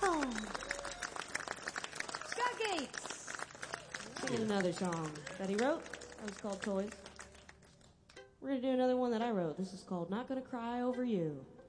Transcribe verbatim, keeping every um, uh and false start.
Oh. Scott Gates. Singing another song that he wrote. That was called Toys. We're going to do another one that I wrote. This is called Not Gonna Cry Over You.